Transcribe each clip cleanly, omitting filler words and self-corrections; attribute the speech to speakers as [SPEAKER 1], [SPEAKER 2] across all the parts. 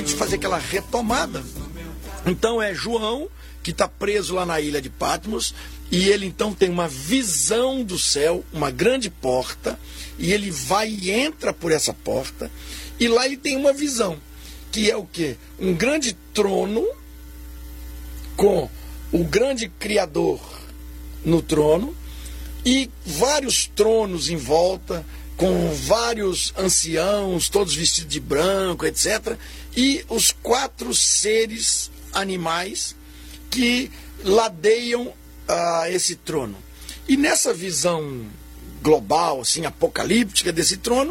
[SPEAKER 1] realmente fazer aquela retomada. Então é João que está preso lá na ilha de Patmos, e ele então tem uma visão do céu, uma grande porta, e ele vai e entra por essa porta, e lá ele tem uma visão, que é o quê? Um grande trono, com o grande Criador no trono, e vários tronos em volta, com vários anciãos, todos vestidos de branco, etc. E os 4 seres animais que ladeiam esse trono. E nessa visão global, assim, apocalíptica desse trono,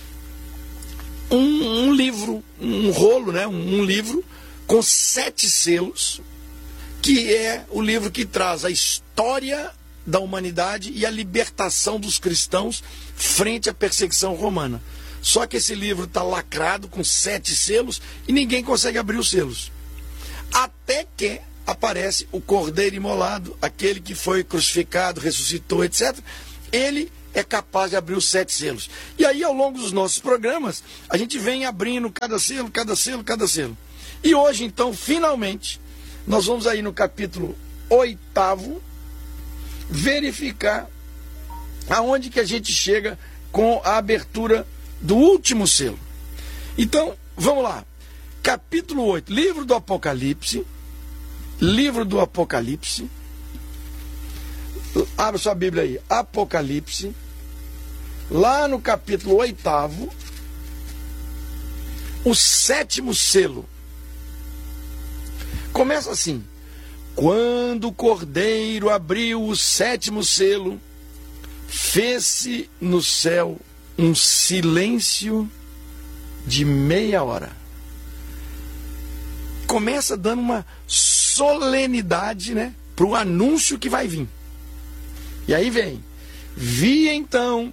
[SPEAKER 1] um livro, um rolo, né, um livro com 7 selos, que é o livro que traz a história da humanidade e a libertação dos cristãos frente à perseguição romana. Só que esse livro está lacrado com 7 selos e ninguém consegue abrir os selos. Até que aparece o Cordeiro imolado, aquele que foi crucificado, ressuscitou, etc. Ele é capaz de abrir os 7 selos. E aí, ao longo dos nossos programas, a gente vem abrindo cada selo, cada selo, cada selo. E hoje, então, finalmente, nós vamos aí no capítulo 8º, verificar aonde que a gente chega com a abertura do último selo. Então, vamos lá. Capítulo 8, livro do Apocalipse. Livro do Apocalipse. Abra sua Bíblia aí. Apocalipse. Lá no capítulo 8º, o 7º selo. Começa assim: quando o Cordeiro abriu o 7º selo, fez-se no céu um silêncio de meia hora. Começa dando uma solenidade, né, para o anúncio que vai vir. E aí vem: vi então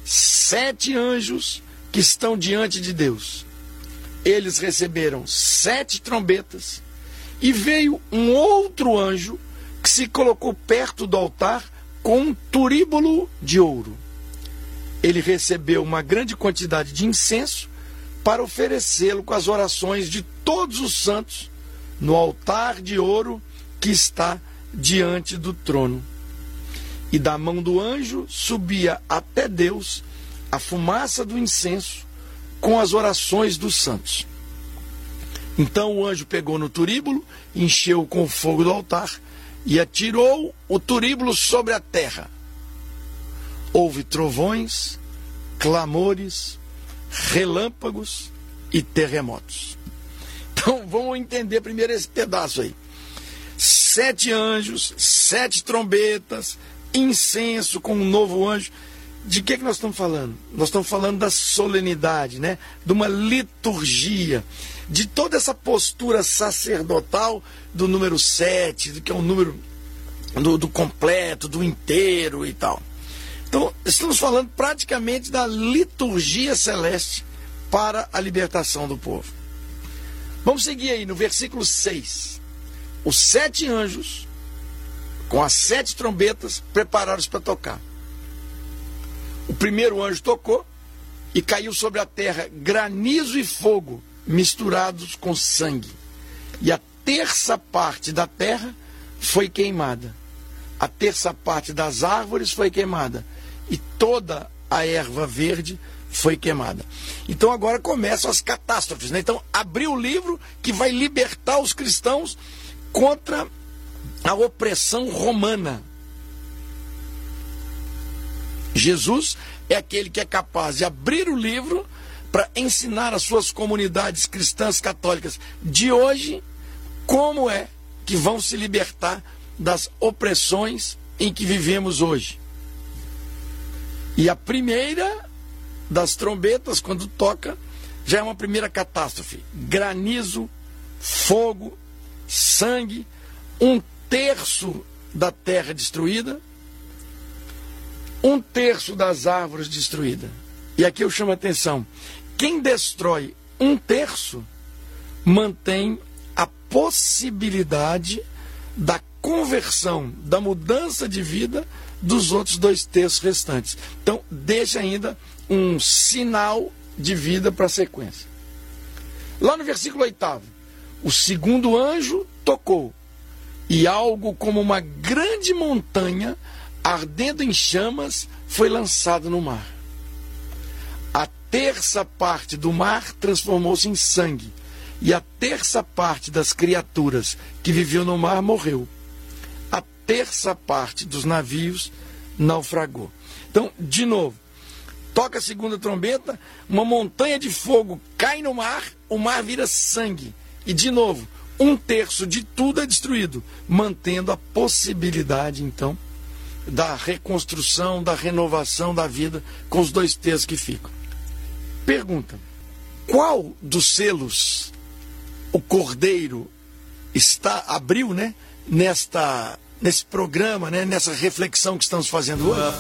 [SPEAKER 1] 7 anjos que estão diante de Deus. Eles receberam 7 trombetas. E veio um outro anjo que se colocou perto do altar com um turíbulo de ouro. Ele recebeu uma grande quantidade de incenso para oferecê-lo com as orações de todos os santos no altar de ouro que está diante do trono. E da mão do anjo subia até Deus a fumaça do incenso com as orações dos santos. Então o anjo pegou no turíbulo, encheu com o fogo do altar e atirou o turíbulo sobre a terra. Houve trovões, clamores, relâmpagos e terremotos. Então vamos entender primeiro esse pedaço aí. 7 anjos, 7 trombetas, incenso com um novo anjo. De que nós estamos falando? Nós estamos falando da solenidade, né? De uma liturgia, de toda essa postura sacerdotal do número 7, que é o número do completo, do inteiro e tal. Então, estamos falando praticamente da liturgia celeste para a libertação do povo. Vamos seguir aí no versículo 6. Os 7 anjos, com as 7 trombetas, prepararam-se para tocar. O primeiro anjo tocou e caiu sobre a terra granizo e fogo misturados com sangue. E a terça parte da terra foi queimada. A terça parte das árvores foi queimada. E toda a erva verde foi queimada. Então agora começam as catástrofes, né? Então abriu o livro que vai libertar os cristãos contra a opressão romana. Jesus é aquele que é capaz de abrir o livro para ensinar às suas comunidades cristãs católicas de hoje como é que vão se libertar das opressões em que vivemos hoje. E a primeira das trombetas, quando toca, já é uma primeira catástrofe. Granizo, fogo, sangue, 1/3 da terra destruída, 1/3 das árvores destruídas. E aqui eu chamo a atenção: quem destrói 1/3 mantém a possibilidade da conversão, da mudança de vida dos outros 2/3 restantes. Então deixa ainda um sinal de vida para a sequência. Lá no versículo 8, o segundo anjo tocou, e algo como uma grande montanha, ardendo em chamas, foi lançado no mar. A terça parte do mar transformou-se em sangue, e a terça parte das criaturas que viviam no mar morreu. A terça parte dos navios naufragou. Então, de novo, toca a segunda trombeta, uma montanha de fogo cai no mar, o mar vira sangue. E, de novo, 1/3 de tudo é destruído, mantendo a possibilidade, então, da reconstrução, da renovação da vida com os 2/3 que ficam. Pergunta: qual dos selos o Cordeiro abriu, né, nesse programa, né, nessa reflexão que estamos fazendo hoje?